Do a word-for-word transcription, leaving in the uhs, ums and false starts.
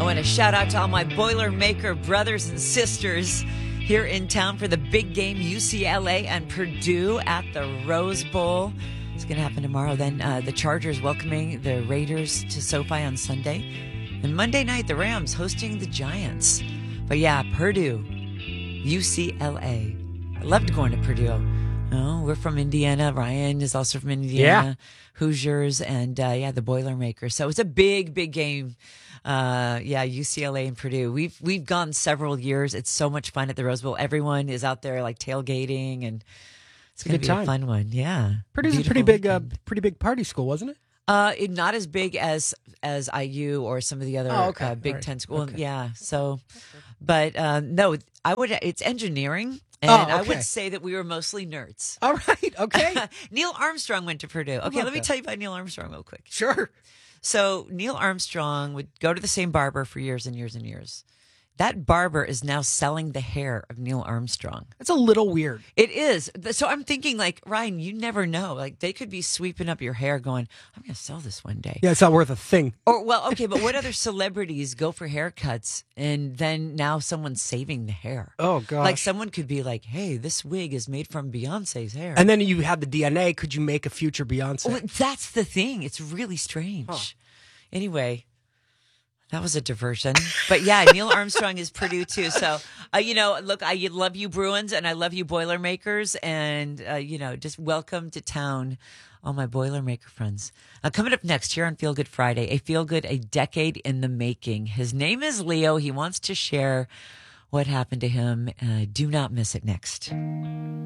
I want to shout out to all my Boilermaker brothers and sisters here in town for the big game, U C L A and Purdue at the Rose Bowl. It's going to happen tomorrow. Then uh, the Chargers welcoming the Raiders to SoFi on Sunday. And Monday night, the Rams hosting the Giants. But yeah, Purdue, U C L A. I loved going to Purdue. Oh, we're from Indiana. Ryan is also from Indiana. Yeah. Hoosiers and, uh, yeah, the Boilermakers. So it's a big, big game. Uh, yeah, U C L A and Purdue. We've we've gone several years. It's so much fun at the Rose Bowl. Everyone is out there like tailgating, and it's going to be time. a fun one. Yeah, Purdue's a Beautiful pretty big, uh, weekend. pretty big party school, wasn't it? Uh, it, not as big as as I U or some of the other Oh, okay. uh, Big All right. Ten schools. Okay. Yeah, so, but uh, no, I would. It's engineering, and Oh, I okay. would say that we were mostly nerds. All right. Okay. Neil Armstrong went to Purdue. Okay, love let me that. tell you about Neil Armstrong real quick. Sure. So Neil Armstrong would go to the same barber for years and years and years. That barber is now selling the hair of Neil Armstrong. That's a little weird. It is. So I'm thinking, like, Ryan, you never know. Like, they could be sweeping up your hair going, I'm going to sell this one day. Yeah, it's not worth a thing. Or, well, okay, but what other celebrities go for haircuts and then now someone's saving the hair? Oh, gosh. Like, someone could be like, hey, this wig is made from Beyonce's hair. And then you have the D N A. Could you make a future Beyonce? Well, that's the thing. It's really strange. Huh. Anyway, that was a diversion. But yeah, Neil Armstrong is Purdue too. So, uh, you know, look, I love you Bruins and I love you Boilermakers. And, uh, you know, just welcome to town, all my Boilermaker friends. Uh, coming up next here on Feel Good Friday, a Feel Good, a decade in the making. His name is Leo. He wants to share what happened to him. Uh, do not miss it next.